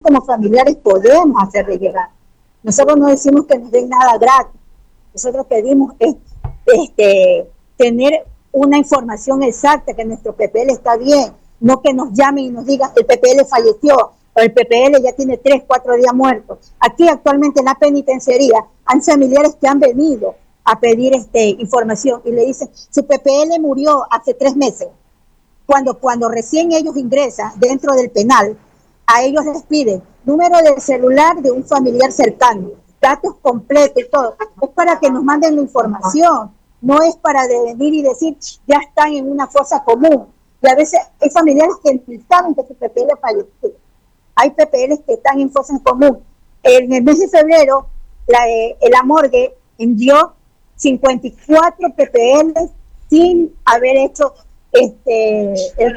como familiares podemos hacerle llegar. Nosotros no decimos que nos den nada gratis. Nosotros pedimos tener una información exacta, que nuestro PPL está bien, no que nos llamen y nos digan el PPL falleció, o el PPL ya tiene 3, 4 días muerto. Aquí actualmente en la penitenciaría hay familiares que han venido a pedir información y le dicen, su PPL murió hace 3 meses. Cuando recién ellos ingresan dentro del penal, a ellos les piden número de celular de un familiar cercano, datos completos y todo. Es para que nos manden la información, no es para venir y decir, ya están en una fosa común. Y a veces hay familiares que saben que su PPL falleció. Hay PPLs que están en fosas común. En el mes de febrero, la morgue envió 54 PPLs sin haber hecho el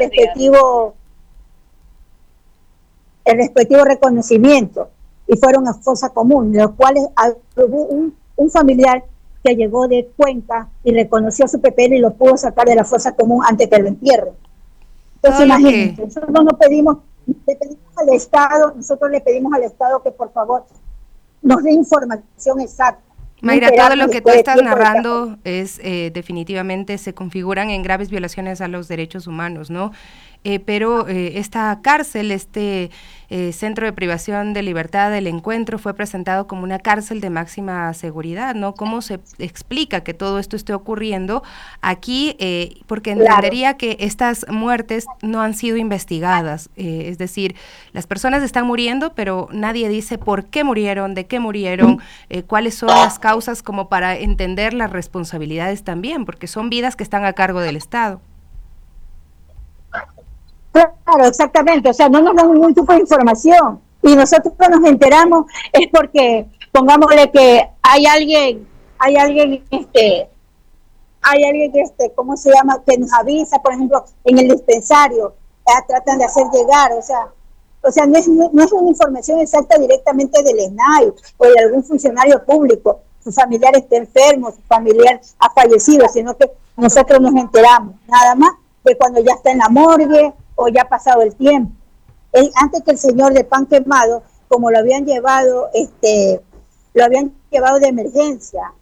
respectivo reconocimiento, y fueron a fosa común, de los cuales hubo un familiar que llegó de Cuenca y reconoció su PPL y lo pudo sacar de la fosa común antes que lo entierren. Entonces imagínense, nosotros le pedimos al Estado que por favor nos dé información exacta. Mayra, todo lo que tú estás narrando es definitivamente se configuran en graves violaciones a los derechos humanos, ¿no? Pero esta cárcel, centro de privación de libertad del Encuentro, fue presentado como una cárcel de máxima seguridad, ¿no? ¿Cómo se explica que todo esto esté ocurriendo aquí? Porque entendería que estas muertes no han sido investigadas, es decir, las personas están muriendo, pero nadie dice por qué murieron, de qué murieron, cuáles son las causas, como para entender las responsabilidades también, porque son vidas que están a cargo del Estado. Claro, exactamente, o sea, no nos dan ningún tipo de información y nosotros nos enteramos es porque, pongámosle que hay alguien, ¿cómo se llama? Que nos avisa, por ejemplo, en el dispensario, tratan de hacer llegar, o sea, no es una información exacta directamente del ENAI o de algún funcionario público, su familiar está enfermo, su familiar ha fallecido, sino que nosotros nos enteramos, nada más de cuando ya está en la morgue o ya ha pasado el tiempo. Antes que el señor de Pan Quemado, como lo habían llevado de emergencia,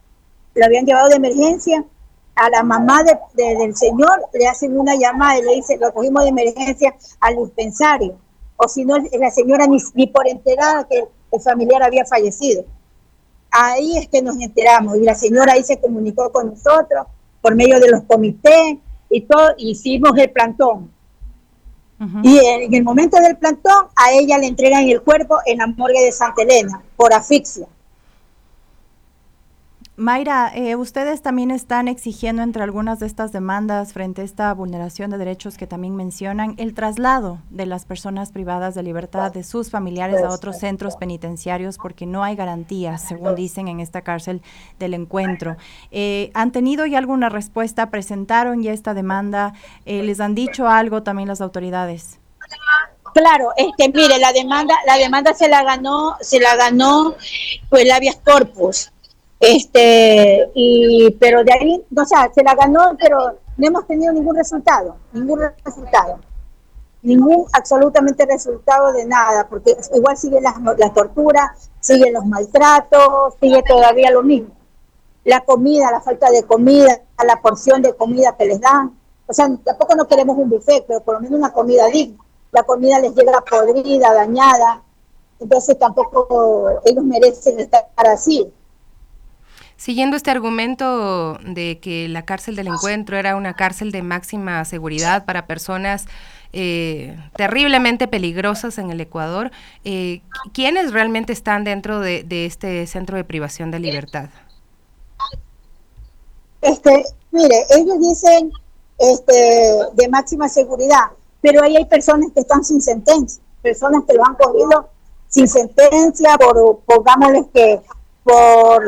a la mamá del señor le hacen una llamada y le dicen, lo cogimos de emergencia al dispensario, o si no, la señora ni por enterada que el familiar había fallecido. Ahí es que nos enteramos, y la señora ahí se comunicó con nosotros por medio de los comités y todo, hicimos el plantón. Y en el momento del plantón, a ella le entregan el cuerpo en la morgue de Santa Elena, por asfixia. Mayra, ustedes también están exigiendo entre algunas de estas demandas frente a esta vulneración de derechos que también mencionan, el traslado de las personas privadas de libertad de sus familiares a otros centros penitenciarios porque no hay garantías, según dicen, en esta cárcel del Encuentro. ¿Han tenido ya alguna respuesta? ¿Presentaron ya esta demanda? ¿Les han dicho algo también las autoridades? Claro, mire, la demanda se la ganó pues el habeas corpus. Pero de ahí, o sea, se la ganó, pero no hemos tenido ningún absolutamente resultado de nada, porque igual sigue la tortura, siguen los maltratos, sigue todavía lo mismo. La comida, la falta de comida, la porción de comida que les dan, o sea, tampoco no queremos un buffet, pero por lo menos una comida digna. La comida les llega podrida, dañada, entonces tampoco ellos merecen estar así. Siguiendo este argumento de que la cárcel del Encuentro era una cárcel de máxima seguridad para personas terriblemente peligrosas en el Ecuador, ¿quiénes realmente están dentro de este centro de privación de libertad? Mire, ellos dicen de máxima seguridad, pero ahí hay personas que están sin sentencia, personas que lo han cogido sin sentencia, pongámosles que por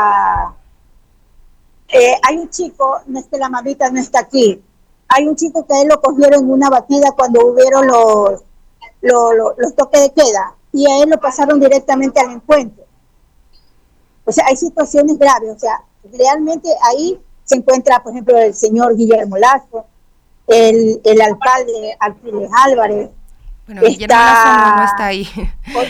hay un chico, no es que la mamita no está aquí, hay un chico que a él lo cogieron en una batida cuando hubieron los toques de queda, y a él lo pasaron directamente al Encuentro. O sea, hay situaciones graves, o sea, realmente ahí se encuentra, por ejemplo, el señor Guillermo Lazo, el alcalde Alquiles Álvarez. Bueno, Guillermo Lazo no está ahí.